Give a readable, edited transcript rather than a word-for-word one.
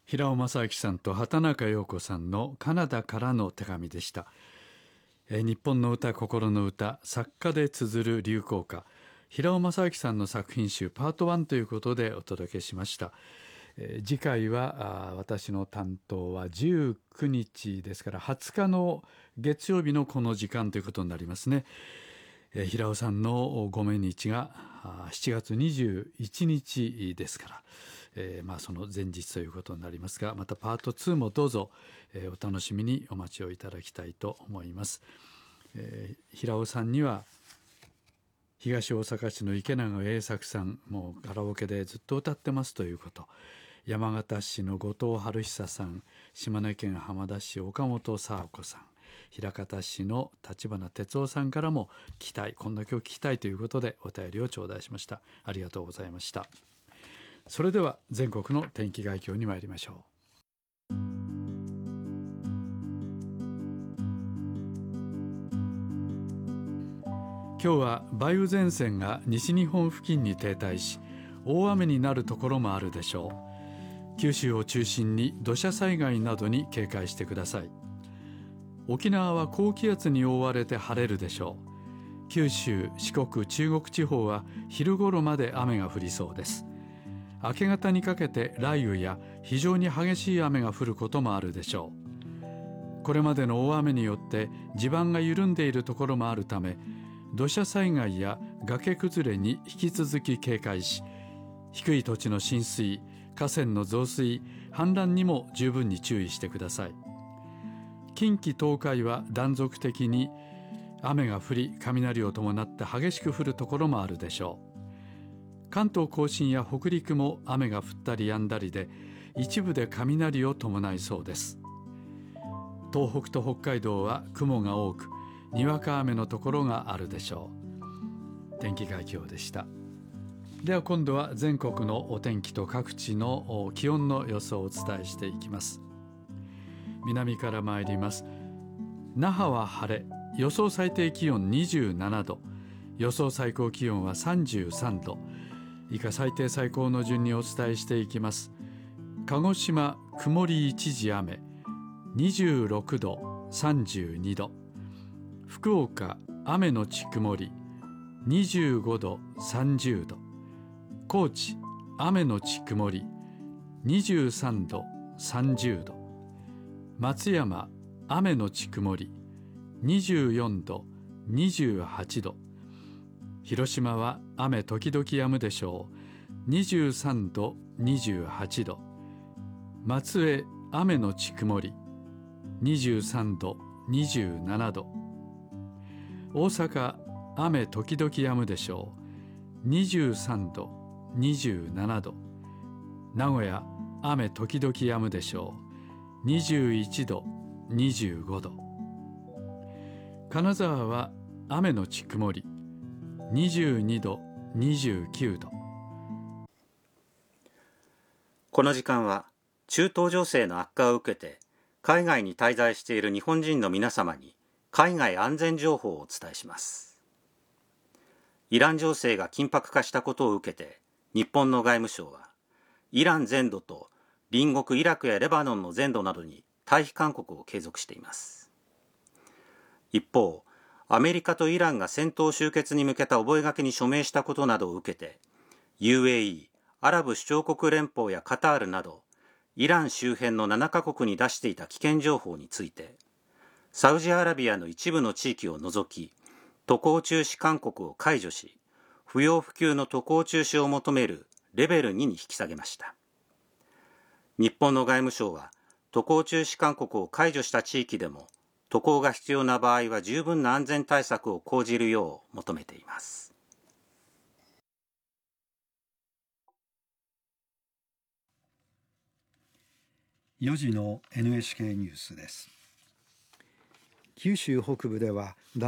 平尾正明さんと畑中陽子さんのカナダからの手紙でした。日本の歌、心の歌、作家で綴る流行歌、平尾正明さんの作品集パート1ということでお届けしました。次回は私の担当は19日ですから20日の月曜日のこの時間ということになりますね。平尾さんのご命日が7月21日ですから、その前日ということになりますが、またパート2もどうぞ、お楽しみにお待ちをいただきたいと思います。平尾さんには東大阪市の池永栄作さん、もうカラオケでずっと歌ってますということ、山形市の後藤春久さん、島根県浜田市岡本佐和子さん、枚方市の立花哲夫さんからも聞きたい、こんな曲聞きたいということでお便りを頂戴しました。ありがとうございました。それでは全国の天気概況に参りましょう。今日は梅雨前線が西日本付近に停滞し、大雨になるところもあるでしょう。九州を中心に土砂災害などに警戒してください。沖縄は高気圧に覆われて晴れるでしょう。九州、四国、中国地方は昼頃まで雨が降りそうです。明け方にかけて雷雨や非常に激しい雨が降ることもあるでしょう。これまでの大雨によって地盤が緩んでいるところもあるため、土砂災害や崖崩れに引き続き警戒し、低い土地の浸水、河川の増水、氾濫にも十分に注意してください。近畿東海は断続的に雨が降り、雷を伴って激しく降るところもあるでしょう。関東甲信や北陸も雨が降ったり止んだりで、一部で雷を伴いそうです。東北と北海道は雲が多く、にわか雨のところがあるでしょう。天気概況でした。では今度は全国のお天気と各地の気温の予想をお伝えしていきます。南から参ります。那覇は晴れ、予想最低気温27度、予想最高気温は33度。以下最低最高の順にお伝えしていきます。鹿児島、曇り一時雨、26度、32度。福岡、雨のち曇り、25度、30度。高知、雨のち曇り、23度、30度。松山、雨のち曇り、24度、28度。広島は雨時々止むでしょう。23度、28度。松江、雨のち曇り、23度、27度。大阪、雨時々止むでしょう。23度、27度。名古屋、雨時々止むでしょう。21度、25度。金沢は雨のち曇り、22度、29度。 この時間は中東情勢の悪化を受けて海外に滞在している日本人の皆様に海外安全情報をお伝えします。イラン情勢が緊迫化したことを受けて、日本の外務省はイラン全土と隣国イラクやレバノンの全土などに退避勧告を継続しています。一方、アメリカとイランが戦闘終結に向けた覚書に署名したことなどを受けて、UAE、アラブ首長国連邦やカタールなど、イラン周辺の7カ国に出していた危険情報について、サウジアラビアの一部の地域を除き、渡航中止勧告を解除し、不要不急の渡航中止を求めるレベル2に引き下げました。日本の外務省は、渡航中止勧告を解除した地域でも、渡航が必要な場合は十分な安全対策を講じるよう求めています。 4時の NHK ニュースです。九州北部では